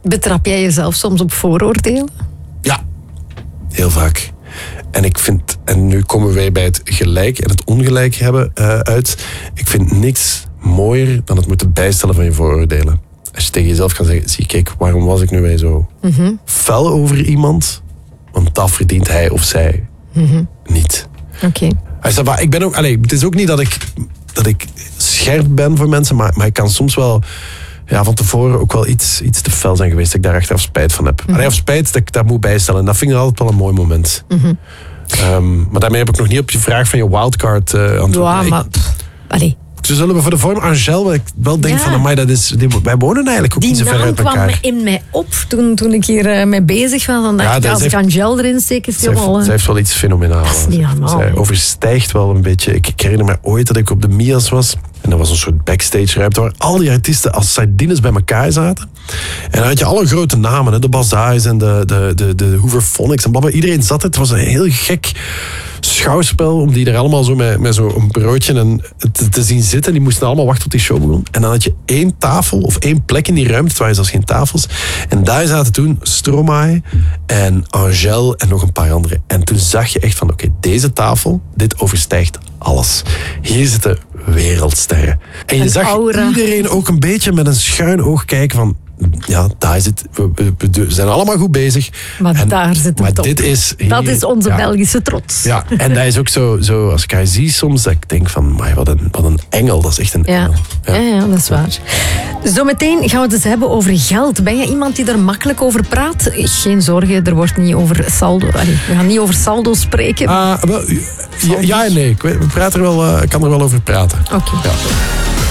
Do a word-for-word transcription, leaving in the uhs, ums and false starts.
Betrap jij jezelf soms op vooroordelen? Ja, heel vaak. En ik vind, en nu komen wij bij het gelijk en het ongelijk hebben uh, uit. Ik vind niks mooier dan het moeten bijstellen van je vooroordelen. Als je tegen jezelf kan zeggen, zie kijk, waarom was ik nu weer zo mm-hmm. fel over iemand? Want dat verdient hij of zij mm-hmm. niet. Oké. Okay. Ik ben ook, allez, het is ook niet dat ik, dat ik scherp ben voor mensen, maar, maar ik kan soms wel ja, van tevoren ook wel iets, iets te fel zijn geweest. Dat ik daar achteraf spijt van heb. Mm-hmm. Allee, of spijt dat ik dat moet bijstellen. En dat vind ik altijd wel een mooi moment. Mm-hmm. Um, maar daarmee heb ik nog niet op je vraag van je wildcard uh, antwoord. Ja, maar... Allee. Ze zullen we voor de vorm Angel, wat ik wel denk ja. van, amai, dat is, die, wij wonen eigenlijk ook die niet zo ver uit elkaar. Die naam kwam in mij op toen, toen ik hier uh, mee bezig was. Dan dacht ja, ik, als ik Angel erin steek, is het helemaal... Zij heeft wel iets fenomenaals. Dat is niet normaal. Zij overstijgt wel een beetje. Ik, ik herinner me ooit dat ik op de Mias was. En dat was een soort backstage ruimte waar al die artiesten als sardines bij elkaar zaten. En dan had je alle grote namen, hè, de Bazaars en de, de, de, de Hooverphonics en blablabla. Iedereen zat. Het was een heel gek schouwspel om die er allemaal zo met, met zo'n broodje en te, te zien zitten. Die moesten allemaal wachten tot die show begon. En dan had je één tafel of één plek in die ruimte. Het waren zelfs geen tafels. En daar zaten toen Stromae en Angel en nog een paar anderen. En toen zag je echt van, oké, okay, deze tafel, dit overstijgt alles. Hier zitten wereldsterren. En je een zag aura. Iedereen ook een beetje met een schuin oog kijken van, ja, daar zit, we, we, we zijn allemaal goed bezig. Maar en, daar zit het maar op. Dit is hier, dat is onze ja, Belgische trots. Ja, en dat is ook zo, zo als ik haar zie soms, dat ik denk van, maar wat een, wat een engel, dat is echt een ja. engel. Ja. Ja, ja, dat is waar. Zometeen gaan we het eens hebben over geld. Ben je iemand die er makkelijk over praat? Geen zorgen, er wordt niet over saldo. Allee, we gaan niet over saldo spreken. Uh, wel, ja, ja en nee, ik, we praten er wel, uh, ik kan er wel over praten. Oké. Okay. Ja.